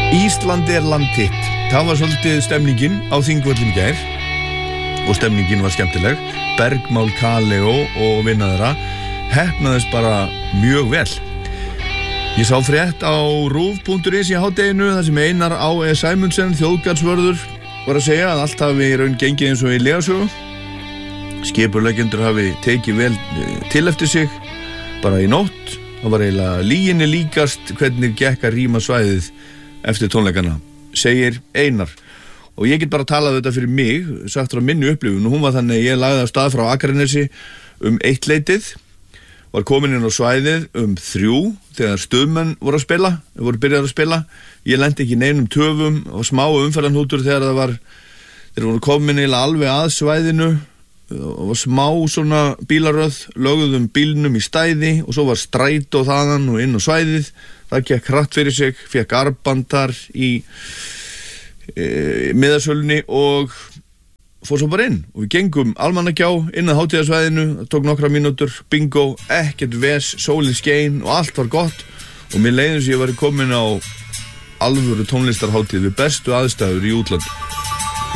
Ísland land þitt. Það var svolítið stemningin á Þingvöllum í gær og stemningin var skemmtileg. Bergmál, Kaleo og vinna þeirra heppnaðist bara mjög vel. Ég sá frétt á rúv.is í hádeginu þar sem Einar Á. Sæmundsen, þjóðgarðsvörður, var að segja að allt hafi í raun gengið eins og í legasögu. Skipurleggjendur hafi tekið vel til eftir sig bara í nótt. Það var eiginlega lyginni líkast hvernig gekk að rýma svæðið eftir tónleikana, segir Einar. Og ég get bara talað þetta fyrir mig, sagt frá minni upplifun, og hún var þannig að ég lagði af stað frá Akranesi 1:00, var komin inn á svæðið 3:00 þegar stuðmenn voru byrjað að spila. Ég lenti ekki í neinum töfum og smá umferðarhnútur þegar þeir voru komin alveg að svæðinu og var smá svona bílaröð, lögðum bílnum í stæði og svo var strætó þaðan og inn á svæðið. Það gekk hratt fyrir sig, fékk armbandar í miðasölunni og fór svo bara inn. Og við gengum Almannagjá inn að hátíðarsvæðinu, það tók nokkra mínútur, bingo, ekkert ves, sólin skein og allt var gott. Og mér leiði sem ég var komin á alvöru tónlistarhátíð við bestu aðstæður í útlandi.